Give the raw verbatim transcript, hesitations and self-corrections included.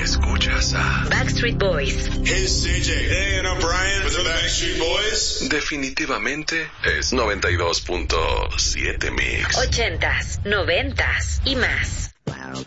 Escuchas a Backstreet Boys. Hey, C J. Hey, and I'm Brian with the Backstreet Boys. Definitivamente es noventa y dos punto siete Mix. Ochentas, noventas y más.